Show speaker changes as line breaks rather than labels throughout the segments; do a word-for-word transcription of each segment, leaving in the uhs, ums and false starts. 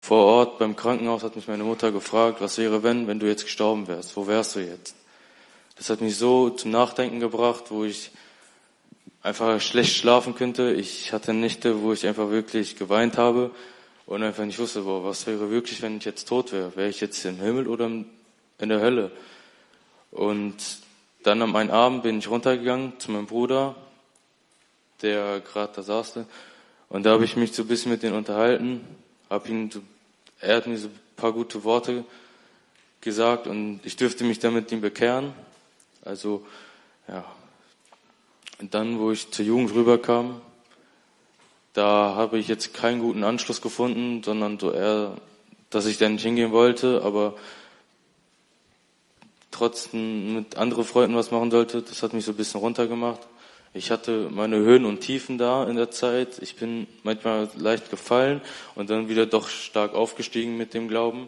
Vor Ort beim Krankenhaus hat mich meine Mutter gefragt, was wäre, wenn, wenn du jetzt gestorben wärst? Wo wärst du jetzt? Das hat mich so zum Nachdenken gebracht, wo ich einfach schlecht schlafen könnte. Ich hatte Nächte, wo ich einfach wirklich geweint habe und einfach nicht wusste, boah, was wäre wirklich, wenn ich jetzt tot wäre? Wäre ich jetzt im Himmel oder in der Hölle? Und dann am einen Abend bin ich runtergegangen zu meinem Bruder, der gerade da saß. Und da habe ich mich so ein bisschen mit ihm unterhalten. Hab ihn so, er hat mir so ein paar gute Worte gesagt und ich dürfte mich dann mit ihm bekehren. Also, ja. Und dann, wo ich zur Jugend rüberkam, da habe ich jetzt keinen guten Anschluss gefunden, sondern so eher, dass ich da nicht hingehen wollte, aber trotzdem mit anderen Freunden was machen sollte. Das hat mich so ein bisschen runtergemacht. Ich hatte meine Höhen und Tiefen da in der Zeit. Ich bin manchmal leicht gefallen und dann wieder doch stark aufgestiegen mit dem Glauben.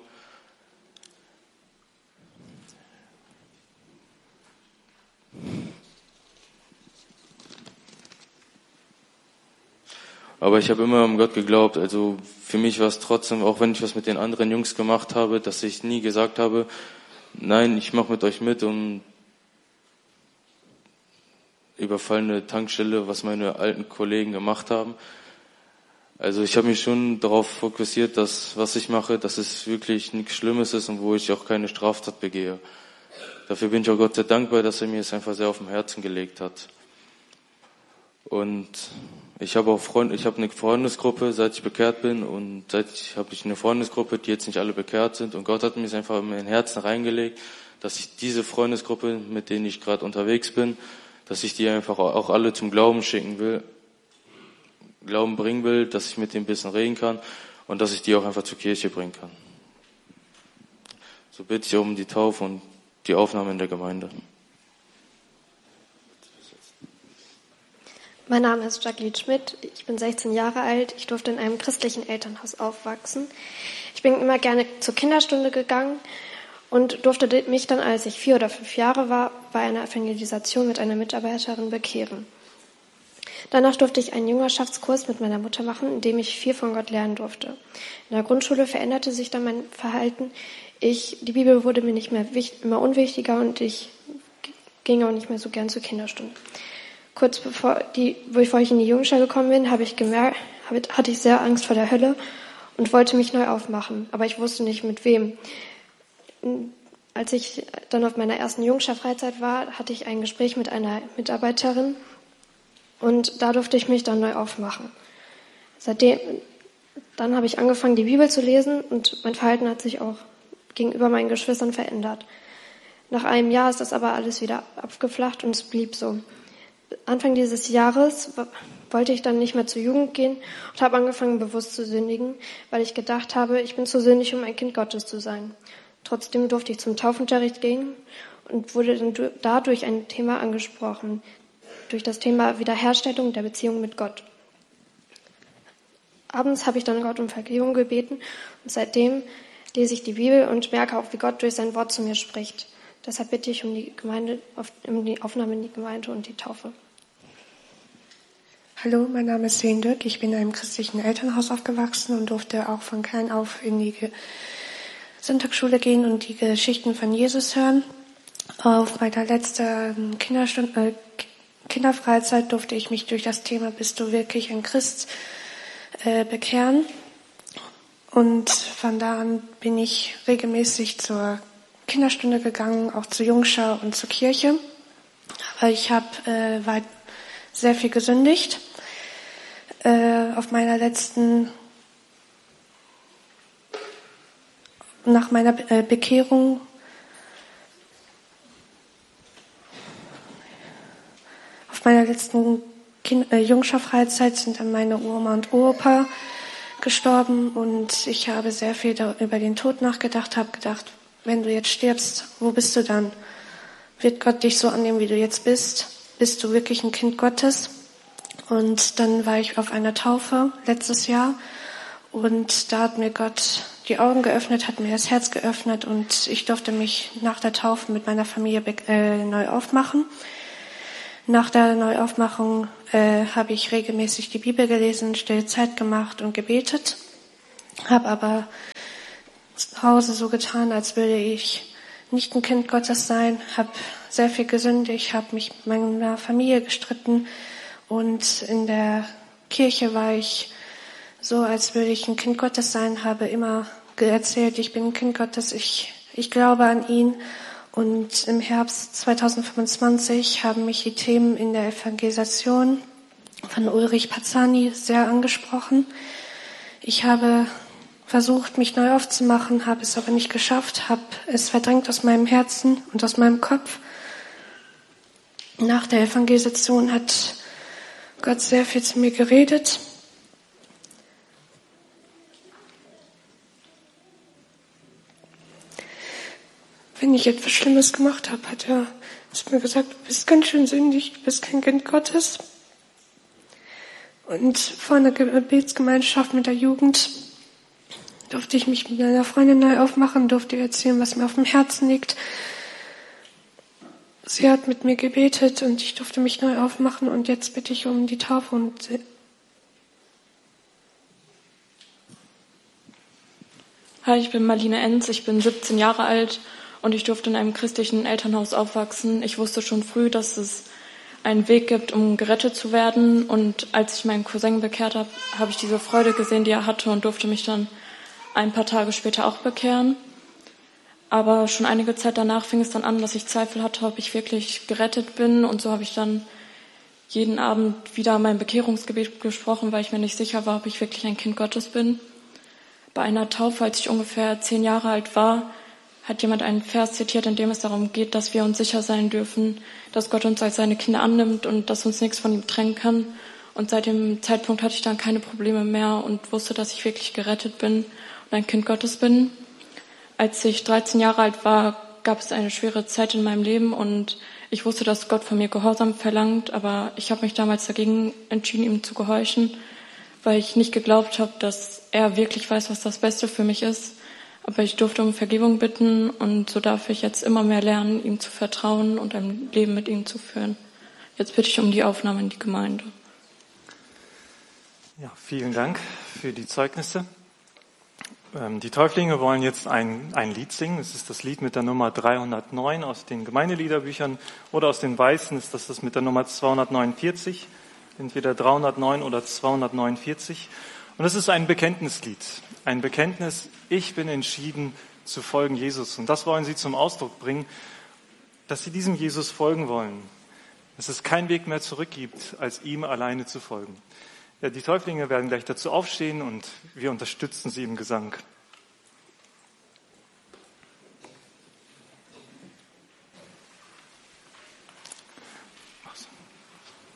Aber ich habe immer an Gott geglaubt. Also für mich war es trotzdem, auch wenn ich was mit den anderen Jungs gemacht habe, dass ich nie gesagt habe, nein, ich mache mit euch mit und überfallene Tankstelle, was meine alten Kollegen gemacht haben. Also ich habe mich schon darauf fokussiert, dass was ich mache, dass es wirklich nichts Schlimmes ist und wo ich auch keine Straftat begehe. Dafür bin ich auch Gott sehr dankbar, dass er mir es einfach sehr auf dem Herzen gelegt hat. Und ich habe auch Freund, ich habe eine Freundesgruppe, seit ich bekehrt bin und seit ich habe ich eine Freundesgruppe, die jetzt nicht alle bekehrt sind und Gott hat mir es einfach in mein Herzen reingelegt, dass ich diese Freundesgruppe, mit denen ich gerade unterwegs bin, dass ich die einfach auch alle zum Glauben schicken will, Glauben bringen will, dass ich mit denen ein bisschen reden kann und dass ich die auch einfach zur Kirche bringen kann. So bitte ich um die Taufe und die Aufnahme in der Gemeinde.
Mein Name ist Jacqueline Schmidt, ich bin sechzehn Jahre alt, ich durfte in einem christlichen Elternhaus aufwachsen. Ich bin immer gerne zur Kinderstunde gegangen und durfte mich dann, als ich vier oder fünf Jahre war, bei einer Evangelisation mit einer Mitarbeiterin bekehren. Danach durfte ich einen Jüngerschaftskurs mit meiner Mutter machen, in dem ich viel von Gott lernen durfte. In der Grundschule veränderte sich dann mein Verhalten. Ich, die Bibel wurde mir nicht mehr wichtig, immer unwichtiger und ich ging auch nicht mehr so gern zur Kinderstunde. Kurz bevor, die, bevor ich in die Jugendschule gekommen bin, habe ich gemerkt, hatte ich sehr Angst vor der Hölle und wollte mich neu aufmachen, aber ich wusste nicht mit wem. Als ich dann auf meiner ersten Jungschar-Freizeit war, hatte ich ein Gespräch mit einer Mitarbeiterin und da durfte ich mich dann neu aufmachen. Seitdem, dann habe ich angefangen, die Bibel zu lesen und mein Verhalten hat sich auch gegenüber meinen Geschwistern verändert. Nach einem Jahr ist das aber alles wieder abgeflacht und es blieb so. Anfang dieses Jahres wollte ich dann nicht mehr zur Jugend gehen und habe angefangen, bewusst zu sündigen, weil ich gedacht habe, ich bin zu sündig, um ein Kind Gottes zu sein. Trotzdem durfte ich zum Taufunterricht gehen und wurde dann dadurch ein Thema angesprochen, durch das Thema Wiederherstellung der Beziehung mit Gott. Abends habe ich dann Gott um Vergebung gebeten und seitdem lese ich die Bibel und merke auch, wie Gott durch sein Wort zu mir spricht. Deshalb bitte ich um die, Gemeinde, um die Aufnahme in die Gemeinde und die Taufe.
Hallo, mein Name ist Sven Dirk. Ich bin in einem christlichen Elternhaus aufgewachsen und durfte auch von klein auf in die Sonntagsschule gehen und die Geschichten von Jesus hören. Auf meiner letzten Kinderstunde, äh, Kinderfreizeit durfte ich mich durch das Thema "Bist du wirklich ein Christ?" äh, bekehren. Und von da an bin ich regelmäßig zur Kinderstunde gegangen, auch zur Jungschar und zur Kirche. Aber ich habe äh, weit sehr viel gesündigt. Äh, auf meiner letzten Nach meiner Be- Bekehrung auf meiner letzten kind- äh, Jungschar-Freizeit sind dann meine Oma und Opa gestorben und ich habe sehr viel da- über den Tod nachgedacht, habe gedacht, wenn du jetzt stirbst, wo bist du dann? Wird Gott dich so annehmen, wie du jetzt bist? Bist du wirklich ein Kind Gottes? Und dann war ich auf einer Taufe letztes Jahr und da hat mir Gott die Augen geöffnet, hat mir das Herz geöffnet und ich durfte mich nach der Taufe mit meiner Familie äh, neu aufmachen. Nach der Neuaufmachung äh, habe ich regelmäßig die Bibel gelesen, stille Zeit gemacht und gebetet. habe aber zu Hause so getan, als würde ich nicht ein Kind Gottes sein, habe sehr viel gesündigt, habe mich mit meiner Familie gestritten und in der Kirche war ich so, als würde ich ein Kind Gottes sein, habe immer erzählt, ich bin ein Kind Gottes, ich, ich glaube an ihn. Und im Herbst zweitausendfünfundzwanzig haben mich die Themen in der Evangelisation von Ulrich Pazzani sehr angesprochen. Ich habe versucht, mich neu aufzumachen, habe es aber nicht geschafft, habe es verdrängt aus meinem Herzen und aus meinem Kopf. Nach der Evangelisation hat Gott sehr viel zu mir geredet. Wenn ich etwas Schlimmes gemacht habe, hat er zu mir gesagt, du bist ganz schön sündig, du bist kein Kind Gottes. Und vor einer Gebetsgemeinschaft mit der Jugend durfte ich mich mit meiner Freundin neu aufmachen, durfte ihr erzählen, was mir auf dem Herzen liegt. Sie hat mit mir gebetet und ich durfte mich neu aufmachen und jetzt bitte ich um die Taufe. Und
Hi, ich bin Marlene Enz, ich bin siebzehn Jahre alt und ich durfte in einem christlichen Elternhaus aufwachsen. Ich wusste schon früh, dass es einen Weg gibt, um gerettet zu werden. Und als ich meinen Cousin bekehrt habe, habe ich diese Freude gesehen, die er hatte und durfte mich dann ein paar Tage später auch bekehren. Aber schon einige Zeit danach fing es dann an, dass ich Zweifel hatte, ob ich wirklich gerettet bin. Und so habe ich dann jeden Abend wieder mein Bekehrungsgebet gesprochen, weil ich mir nicht sicher war, ob ich wirklich ein Kind Gottes bin. Bei einer Taufe, als ich ungefähr zehn Jahre alt war, hat jemand einen Vers zitiert, in dem es darum geht, dass wir uns sicher sein dürfen, dass Gott uns als seine Kinder annimmt und dass uns nichts von ihm trennen kann. Und seit dem Zeitpunkt hatte ich dann keine Probleme mehr und wusste, dass ich wirklich gerettet bin und ein Kind Gottes bin. Als ich dreizehn Jahre alt war, gab es eine schwere Zeit in meinem Leben und ich wusste, dass Gott von mir Gehorsam verlangt, aber ich habe mich damals dagegen entschieden, ihm zu gehorchen, weil ich nicht geglaubt habe, dass er wirklich weiß, was das Beste für mich ist. Aber ich durfte um Vergebung bitten und so darf ich jetzt immer mehr lernen, ihm zu vertrauen und ein Leben mit ihm zu führen. Jetzt bitte ich um die Aufnahme in die Gemeinde.
Ja, vielen Dank für die Zeugnisse. Ähm, die Täuflinge wollen jetzt ein, ein Lied singen. Es ist das Lied mit der Nummer dreihundertneun aus den Gemeindeliederbüchern oder aus den Weißen ist das das mit der Nummer zweihundertneunundvierzig. Entweder dreihundertneun oder zweihundertneunundvierzig. Und es ist ein Bekenntnislied. Ein Bekenntnis, ich bin entschieden zu folgen Jesus. Und das wollen sie zum Ausdruck bringen, dass sie diesem Jesus folgen wollen. Dass es keinen Weg mehr zurück gibt, als ihm alleine zu folgen. Ja, die Täuflinge werden gleich dazu aufstehen und wir unterstützen sie im Gesang.